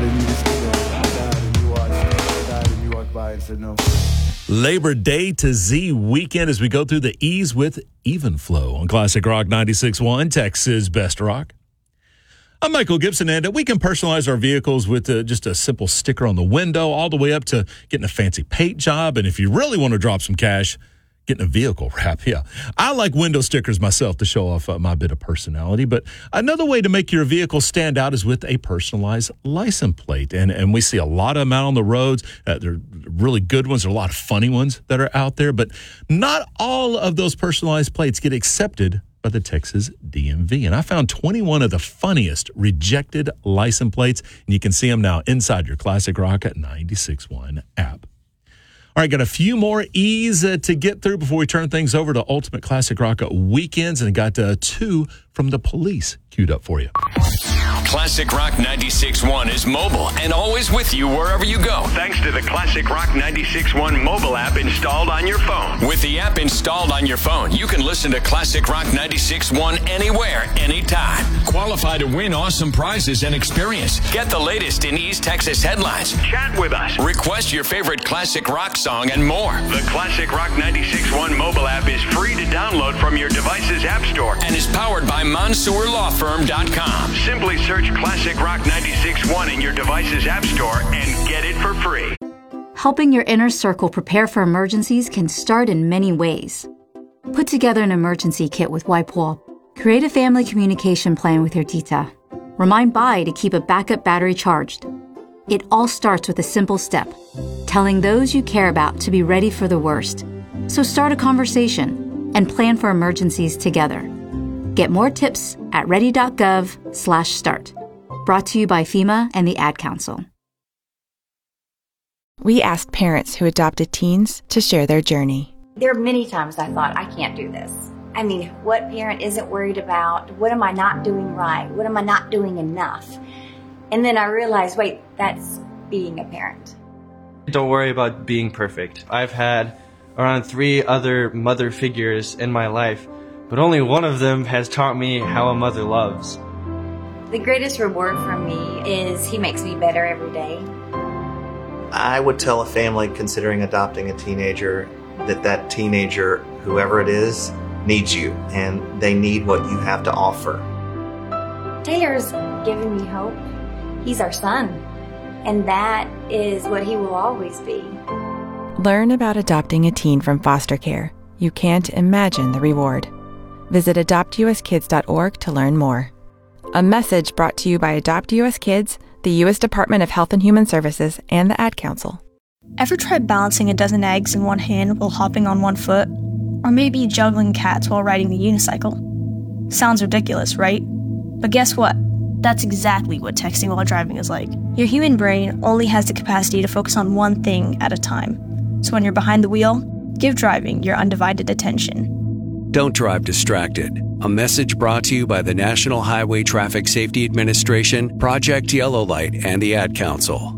and you just, I died and you walked by and said no. Labor Day to Z weekend as we go through the E's with Even Flow on Classic Rock 96.1, Texas Best Rock. I'm Michael Gibson, and we can personalize our vehicles with just a simple sticker on the window, all the way up to getting a fancy paint job. And if you really want to drop some cash, getting a vehicle wrap. Yeah, I like window stickers myself to show off my bit of personality. But another way to make your vehicle stand out is with a personalized license plate. And we see a lot of them out on the roads. They're really good ones. There are a lot of funny ones that are out there. But not all of those personalized plates get accepted by the Texas DMV. And I found 21 of the funniest rejected license plates. And you can see them now inside your Classic Rock at 96.1 app. All right, got a few more E's to get through before we turn things over to Ultimate Classic Rock Weekends, and got two from the police queued up for you. Classic Rock 96.1 is mobile and always with you wherever you go. Thanks to the Classic Rock 96.1 mobile app installed on your phone. With the app installed on your phone, you can listen to Classic Rock 96.1 anywhere, anytime. Qualify to win awesome prizes and experience. Get the latest in East Texas headlines. Chat with us. Request your favorite classic rock song and more. The Classic Rock 96.1 mobile app is free to download from your device's app store and is powered by MonsourLawFirm.com. Simply search Classic Rock 96.1 in your device's app store and get it for free. Helping your inner circle prepare for emergencies can start in many ways. Put together an emergency kit with WIPEWALL. Create a family communication plan with your tita. Remind Bai to keep a backup battery charged. It all starts with a simple step, telling those you care about to be ready for the worst. So start a conversation and plan for emergencies together. Get more tips at ready.gov/start. Brought to you by FEMA and the Ad Council. We asked parents who adopted teens to share their journey. There are many times I thought, I can't do this. I mean, what parent isn't worried about? What am I not doing right? What am I not doing enough? And then I realized, wait, that's being a parent. Don't worry about being perfect. I've had around 3 other mother figures in my life, but only one of them has taught me how a mother loves. The greatest reward for me is he makes me better every day. I would tell a family considering adopting a teenager that teenager, whoever it is, needs you, and they need what you have to offer. Taylor's given me hope. He's our son, and that is what he will always be. Learn about adopting a teen from foster care. You can't imagine the reward. Visit adoptuskids.org to learn more. A message brought to you by Adopt US Kids, the U.S. Department of Health and Human Services, and the Ad Council. Ever tried balancing a dozen eggs in one hand while hopping on one foot? Or maybe juggling cats while riding the unicycle? Sounds ridiculous, right? But guess what? That's exactly what texting while driving is like. Your human brain only has the capacity to focus on one thing at a time. So when you're behind the wheel, give driving your undivided attention. Don't drive distracted. A message brought to you by the National Highway Traffic Safety Administration, Project Yellow Light, and the Ad Council.